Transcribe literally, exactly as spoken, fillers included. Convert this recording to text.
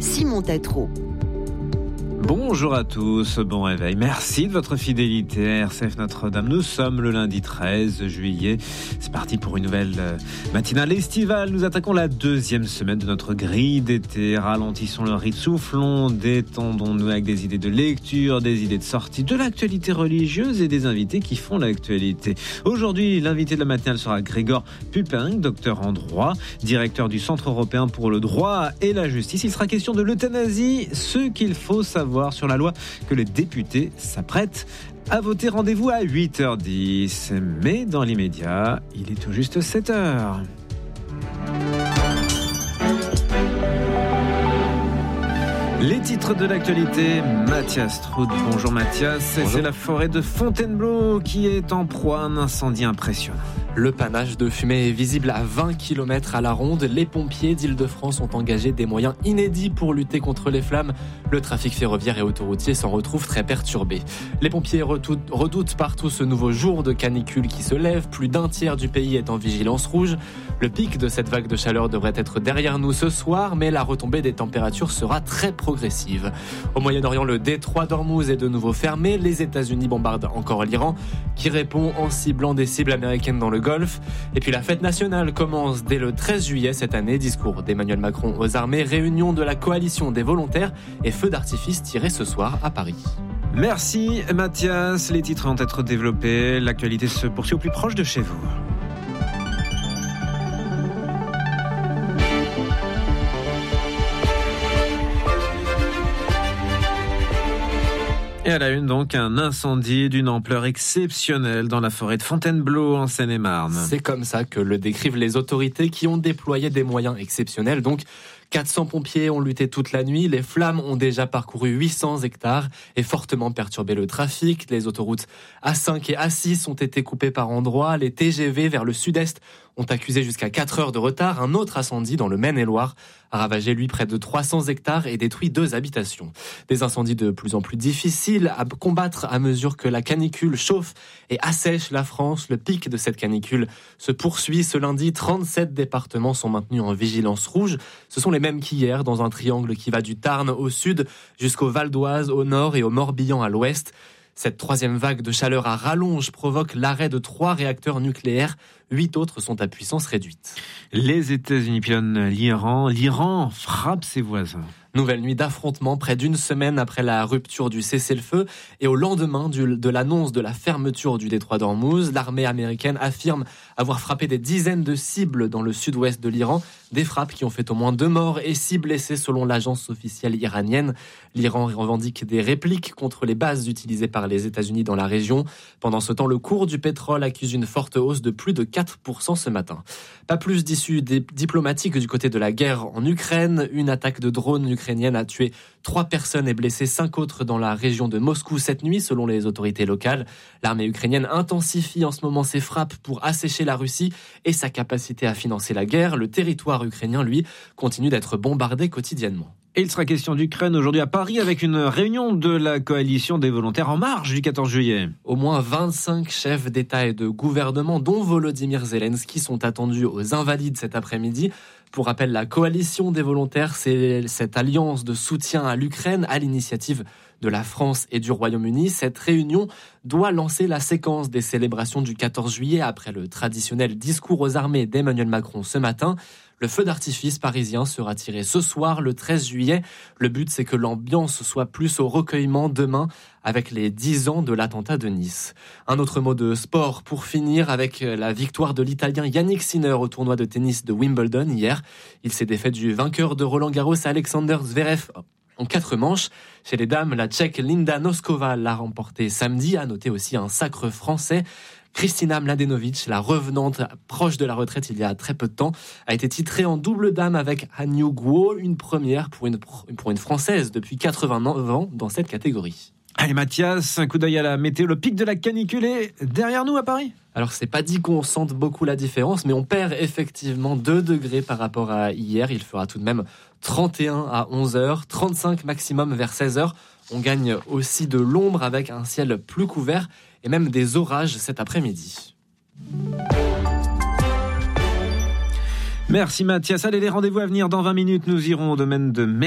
Simon Tétrault. Bonjour à tous, bon réveil. Merci de votre fidélité à R C F Notre-Dame. Nous sommes le lundi treize juillet. C'est parti pour une nouvelle matinale estivale. Nous attaquons la deuxième semaine de notre grille d'été. Ralentissons le rythme, soufflons, détendons-nous avec des idées de lecture, des idées de sortie, de l'actualité religieuse et des invités qui font l'actualité. Aujourd'hui, l'invité de la matinale sera Gregor Pupin, docteur en droit, directeur du Centre européen pour le droit et la justice. Il sera question de l'euthanasie, ce qu'il faut savoir sur la loi que les députés s'apprêtent à voter. Rendez-vous à huit heures dix. Mais dans l'immédiat, il est tout juste sept heures. Les titres de l'actualité, Mathias Trout. Bonjour Mathias. Bonjour. C'est la forêt de Fontainebleau qui est en proie à un incendie impressionnant. Le panache de fumée est visible à vingt kilomètres à la ronde. Les pompiers d'Île-de-France ont engagé des moyens inédits pour lutter contre les flammes. Le trafic ferroviaire et autoroutier s'en retrouve très perturbé. Les pompiers redoutent partout ce nouveau jour de canicule qui se lève. Plus d'un tiers du pays est en vigilance rouge. Le pic de cette vague de chaleur devrait être derrière nous ce soir, mais la retombée des températures sera très progressive. Au Moyen-Orient, le détroit d'Ormuz est de nouveau fermé. Les États-Unis bombardent encore l'Iran, qui répond en ciblant des cibles américaines dans le Golfe. Et puis la fête nationale commence dès le treize juillet cette année. Discours d'Emmanuel Macron aux armées, réunion de la coalition des volontaires et feu d'artifice tiré ce soir à Paris. Merci Mathias. Les titres vont être développés. L'actualité se poursuit au plus proche de chez vous. Et à la une, donc, un incendie d'une ampleur exceptionnelle dans la forêt de Fontainebleau, en Seine-et-Marne. C'est comme ça que le décrivent les autorités qui ont déployé des moyens exceptionnels. Donc, quatre cents pompiers ont lutté toute la nuit. Les flammes ont déjà parcouru huit cents hectares et fortement perturbé le trafic. Les autoroutes A cinq et A six ont été coupées par endroits. Les T G V vers le sud-est ont accusé jusqu'à quatre heures de retard. Un autre incendie dans le Maine-et-Loire a ravagé, lui, près de trois cents hectares et détruit deux habitations. Des incendies de plus en plus difficiles à combattre à mesure que la canicule chauffe et assèche la France. Le pic de cette canicule se poursuit ce lundi. trente-sept départements sont maintenus en vigilance rouge. Ce sont les mêmes qu'hier, dans un triangle qui va du Tarn au sud jusqu'au Val d'Oise au nord et au Morbihan à l'ouest. Cette troisième vague de chaleur à rallonge provoque l'arrêt de trois réacteurs nucléaires. Huit autres sont à puissance réduite. Les États-Unis pilonnent l'Iran. L'Iran frappe ses voisins. Nouvelle nuit d'affrontement près d'une semaine après la rupture du cessez-le-feu et au lendemain du, de l'annonce de la fermeture du détroit d'Ormuz. L'armée américaine affirme avoir frappé des dizaines de cibles dans le sud-ouest de l'Iran. Des frappes qui ont fait au moins deux morts et six blessés selon l'agence officielle iranienne. L'Iran revendique des répliques contre les bases utilisées par les États-Unis dans la région. Pendant ce temps, le cours du pétrole accuse une forte hausse de plus de quatre pour cent ce matin. Pas plus d'issue diplomatique du côté de la guerre en Ukraine. Une attaque de drone ukrainienne a tué trois personnes et blessé cinq autres dans la région de Moscou cette nuit, selon les autorités locales. L'armée ukrainienne intensifie en ce moment ses frappes pour assécher la Russie et sa capacité à financer la guerre. Le territoire ukrainien, lui, continue d'être bombardé quotidiennement. Et il sera question d'Ukraine aujourd'hui à Paris avec une réunion de la coalition des volontaires en marche du quatorze juillet. Au moins vingt-cinq chefs d'État et de gouvernement, dont Volodymyr Zelensky, sont attendus aux Invalides cet après-midi. Pour rappel, la coalition des volontaires, c'est cette alliance de soutien à l'Ukraine à l'initiative de la France et du Royaume-Uni. Cette réunion doit lancer la séquence des célébrations du quatorze juillet après le traditionnel discours aux armées d'Emmanuel Macron ce matin. Le feu d'artifice parisien sera tiré ce soir, le treize juillet. Le but, c'est que l'ambiance soit plus au recueillement demain avec les dix ans de l'attentat de Nice. Un autre mot de sport pour finir avec la victoire de l'Italien Yannick Sinner au tournoi de tennis de Wimbledon hier. Il s'est défait du vainqueur de Roland-Garros Alexander Zverev en quatre manches. Chez les dames, la Tchèque Linda Noskova l'a remporté samedi. À noter aussi un sacre français. Kristina Mladenovic, la revenante proche de la retraite il y a très peu de temps, a été titrée en double dame avec Han Yu-guo, une première pour une, pour une Française depuis quatre-vingt-neuf ans dans cette catégorie. Allez Mathias, un coup d'œil à la météo. Le pic de la canicule est derrière nous à Paris. Alors c'est pas dit qu'on sente beaucoup la différence, mais on perd effectivement deux degrés par rapport à hier. Il fera tout de même trente et un à onze heures, trente-cinq maximum vers seize heures. On gagne aussi de l'ombre avec un ciel plus couvert et même des orages cet après-midi. Merci Mathias. Allez, les rendez-vous à venir dans vingt minutes. Nous irons au domaine de